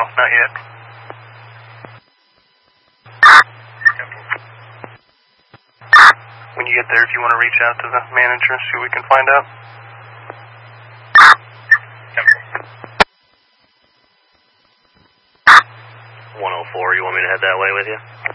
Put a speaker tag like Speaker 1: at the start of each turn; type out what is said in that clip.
Speaker 1: not yet. When you get there, if you want to reach out to the manager and see what we can find out.
Speaker 2: 104, you want me to head that way with you?